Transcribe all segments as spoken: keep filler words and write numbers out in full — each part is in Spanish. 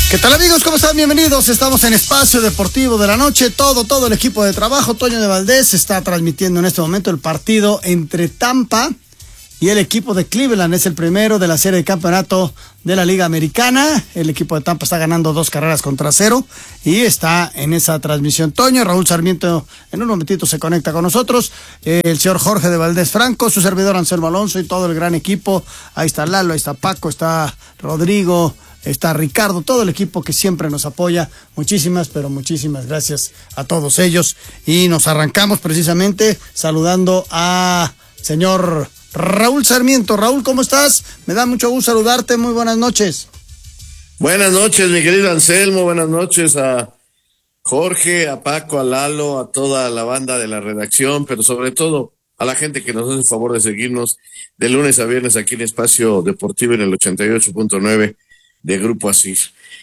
¿Qué tal, amigos? ¿Cómo están? Bienvenidos. Estamos en Espacio Deportivo de la Noche. Todo, todo el equipo de trabajo. Toño de Valdés está transmitiendo en este momento el partido entre Tampa y el equipo de Cleveland. Es el primero de la serie de campeonato de la Liga Americana. El equipo de Tampa está ganando dos carreras contra cero y está en esa transmisión. Toño, Raúl Sarmiento en un momentito se conecta con nosotros. Eh, el señor Jorge de Valdés Franco, su servidor Anselmo Alonso y todo el gran equipo. Ahí está Lalo, ahí está Paco, está Rodrigo, está Ricardo, todo el equipo que siempre nos apoya. Muchísimas, pero muchísimas gracias a todos ellos. Y nos arrancamos precisamente saludando a señor Raúl Sarmiento. Raúl, ¿cómo estás? Me da mucho gusto saludarte. Muy buenas noches. Buenas noches, mi querido Anselmo. Buenas noches a Jorge, a Paco, a Lalo, a toda la banda de la redacción, pero sobre todo a la gente que nos hace el favor de seguirnos de lunes a viernes aquí en Espacio Deportivo en el ochenta y ocho punto nueve de Grupo Asir.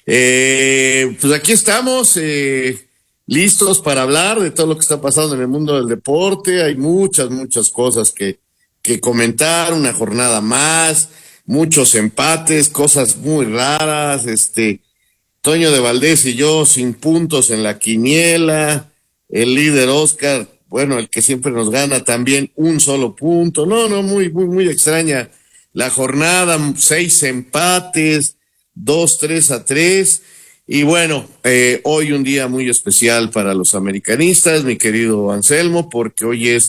Eh, pues aquí estamos, eh, listos para hablar de todo lo que está pasando en el mundo del deporte. Hay muchas, muchas cosas que, que comentar, una jornada más, muchos empates, cosas muy raras, este, Toño de Valdés y yo sin puntos en la quiniela, el líder Oscar, bueno, el que siempre nos gana también un solo punto. No, no, muy, muy, muy extraña la jornada, seis empates, dos, tres a tres, y bueno, eh, hoy un día muy especial para los americanistas, mi querido Anselmo, porque hoy es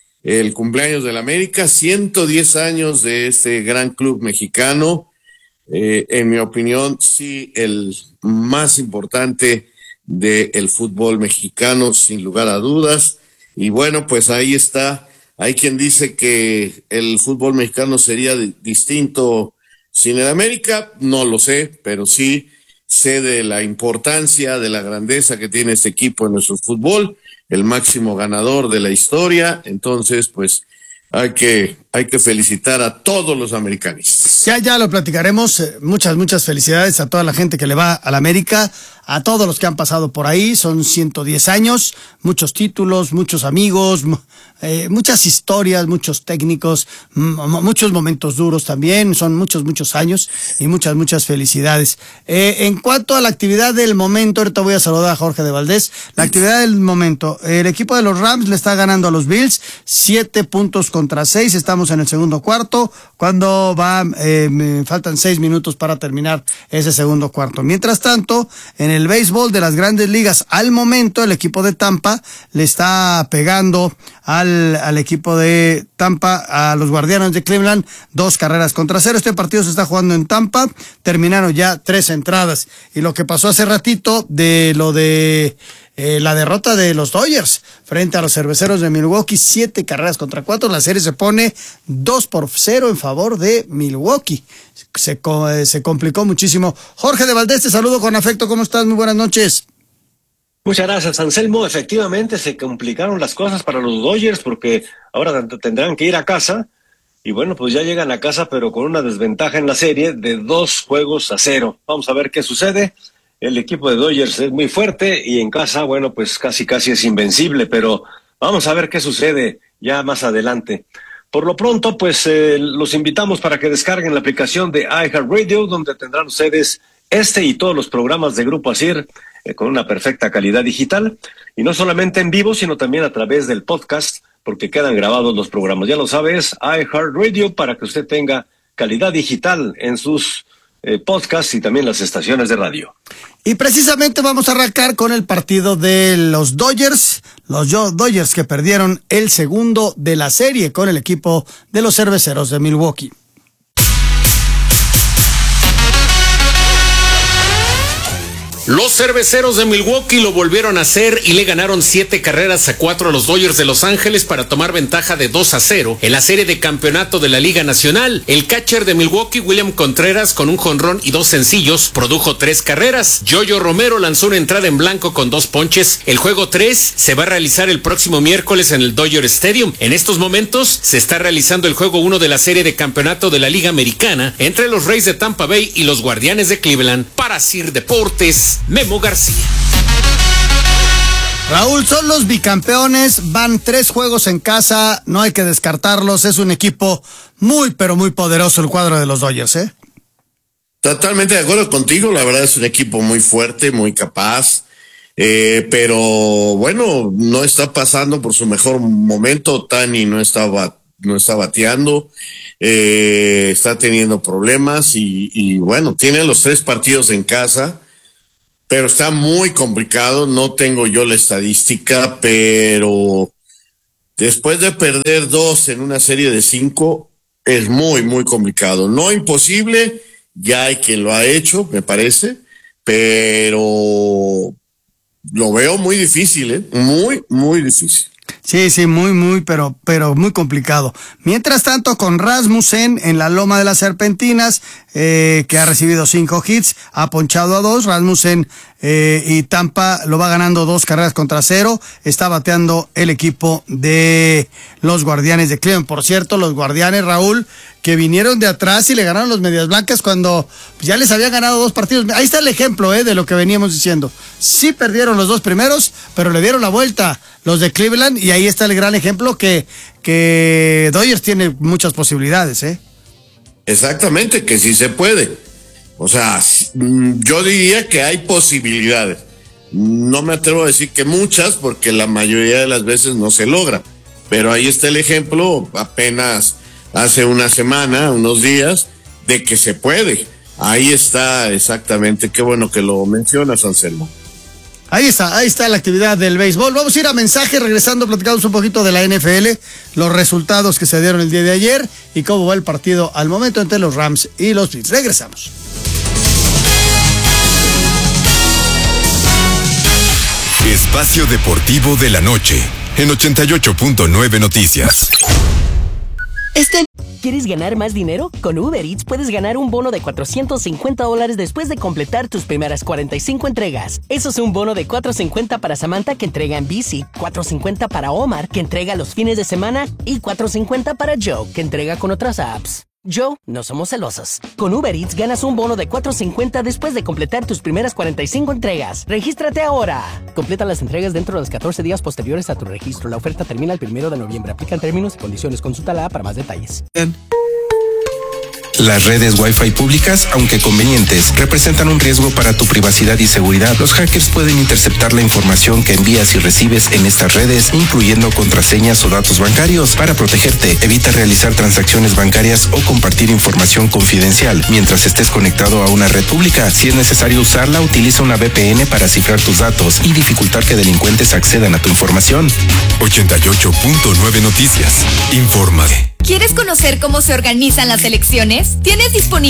el cumpleaños del América, ciento diez años de este gran club mexicano, eh, en mi opinión, sí, el más importante del fútbol mexicano, sin lugar a dudas, y bueno, pues ahí está. Hay quien dice que el fútbol mexicano sería de, distinto sin el América, no lo sé, pero sí sé de la importancia, de la grandeza que tiene este equipo en nuestro fútbol, el máximo ganador de la historia. Entonces, pues hay que, hay que felicitar a todos los americanistas. Ya, ya lo platicaremos. Muchas, muchas felicidades a toda la gente que le va al América, a todos los que han pasado por ahí. Son ciento diez años, muchos títulos, muchos amigos, eh, muchas historias, muchos técnicos, m- muchos momentos duros también. Son muchos, muchos años y muchas, muchas felicidades. Eh, en cuanto a la actividad del momento, ahorita voy a saludar a Jorge de Valdés. La actividad del momento, el equipo de los Rams le está ganando a los Bills, siete puntos contra seis. Estamos en el segundo cuarto, cuando va, eh, me faltan seis minutos para terminar ese segundo cuarto. Mientras tanto, en el béisbol de las grandes ligas, al momento, el equipo de Tampa le está pegando al, al equipo de Tampa, a los Guardianes de Cleveland, dos carreras contra cero. Este partido se está jugando en Tampa, terminaron ya tres entradas. Y lo que pasó hace ratito de lo de Eh, la derrota de los Dodgers frente a los Cerveceros de Milwaukee, siete carreras contra cuatro, la serie se pone dos por cero en favor de Milwaukee. Se, eh, se complicó muchísimo. Jorge de Valdés, te saludo con afecto, ¿cómo estás? Muy buenas noches. Muchas gracias, Anselmo. Efectivamente se complicaron las cosas para los Dodgers porque ahora tendrán que ir a casa y bueno, pues ya llegan a casa pero con una desventaja en la serie de dos juegos a cero. Vamos a ver qué sucede. El equipo de Dodgers es muy fuerte y en casa, bueno, pues casi casi es invencible, pero vamos a ver qué sucede ya más adelante. Por lo pronto, pues eh, los invitamos para que descarguen la aplicación de iHeartRadio, donde tendrán ustedes este y todos los programas de Grupo Asir eh, con una perfecta calidad digital, y no solamente en vivo, sino también a través del podcast, porque quedan grabados los programas. Ya lo sabes, iHeartRadio, para que usted tenga calidad digital en sus Eh, podcast y también las estaciones de radio. Y precisamente vamos a arrancar con el partido de los Dodgers, los Dodgers que perdieron el segundo de la serie con el equipo de los Cerveceros de Milwaukee. Los Cerveceros de Milwaukee lo volvieron a hacer y le ganaron siete carreras a cuatro a los Dodgers de Los Ángeles para tomar ventaja de dos a cero en la serie de campeonato de la Liga Nacional. El catcher de Milwaukee, William Contreras, con un jonrón y dos sencillos, produjo tres carreras. Yoyo Romero lanzó una entrada en blanco con dos ponches. El juego tres se va a realizar el próximo miércoles en el Dodger Stadium. En estos momentos se está realizando el juego uno de la serie de campeonato de la Liga Americana entre los Rays de Tampa Bay y los Guardianes de Cleveland. Para Sir Deportes, Memo García. Raúl, son los bicampeones, van tres juegos en casa, no hay que descartarlos, es un equipo muy, pero muy poderoso el cuadro de los Dodgers, ¿eh? Totalmente de acuerdo contigo, la verdad es un equipo muy fuerte, muy capaz, eh, pero bueno, no está pasando por su mejor momento. Tani no está, bat, no está bateando, eh, está teniendo problemas y, y bueno, tiene los tres partidos en casa, pero está muy complicado. No tengo yo la estadística, pero después de perder dos en una serie de cinco, es muy, muy complicado. No imposible, ya hay quien lo ha hecho, me parece, pero lo veo muy difícil, ¿eh? Muy, muy difícil. Sí, sí, muy, muy, pero, pero muy complicado. Mientras tanto, con Rasmussen en la Loma de las Serpentinas, eh, que ha recibido cinco hits, ha ponchado a dos. Rasmussen eh, y Tampa lo va ganando dos carreras contra cero. Está bateando el equipo de los Guardianes de Cleveland. Por cierto, los Guardianes, Raúl, que vinieron de atrás y le ganaron los Medias Blancas cuando ya les habían ganado dos partidos. Ahí está el ejemplo eh, de lo que veníamos diciendo. Sí perdieron los dos primeros, pero le dieron la vuelta los de Cleveland, y ahí está el gran ejemplo que, que Dodgers tiene muchas posibilidades. ¿eh? Exactamente, que sí se puede. O sea, yo diría que hay posibilidades. No me atrevo a decir que muchas, porque la mayoría de las veces no se logra. Pero ahí está el ejemplo, apenas hace una semana, unos días, de que se puede. Ahí está exactamente, qué bueno que lo mencionas, Anselmo. Ahí está, ahí está la actividad del béisbol. Vamos a ir a mensaje, regresando, platicamos un poquito de la N F L, los resultados que se dieron el día de ayer y cómo va el partido al momento entre los Rams y los Bills. Regresamos. Espacio Deportivo de la Noche, en ochenta y ocho punto nueve Noticias. Este... ¿Quieres ganar más dinero? Con Uber Eats puedes ganar un bono de cuatrocientos cincuenta dólares después de completar tus primeras cuarenta y cinco entregas. Eso es un bono de cuatrocientos cincuenta para Samantha, que entrega en bici, cuatrocientos cincuenta para Omar, que entrega los fines de semana, y cuatrocientos cincuenta para Joe, que entrega con otras apps. Joe, no somos celosos. Con Uber Eats ganas un bono de cuatrocientos cincuenta después de completar tus primeras cuarenta y cinco entregas. ¡Regístrate ahora! Completa las entregas dentro de los catorce días posteriores a tu registro. La oferta termina el primero de noviembre. Aplican términos y condiciones. Consulta la app para más detalles. Bien. Las redes Wi-Fi públicas, aunque convenientes, representan un riesgo para tu privacidad y seguridad. Los hackers pueden interceptar la información que envías y recibes en estas redes, incluyendo contraseñas o datos bancarios. Para protegerte, evita realizar transacciones bancarias o compartir información confidencial mientras estés conectado a una red pública. Si es necesario usarla, utiliza una V P N para cifrar tus datos y dificultar que delincuentes accedan a tu información. ochenta y ocho punto nueve Noticias. Infórmate. ¿Quieres conocer cómo se organizan las elecciones? ¿Tienes disponible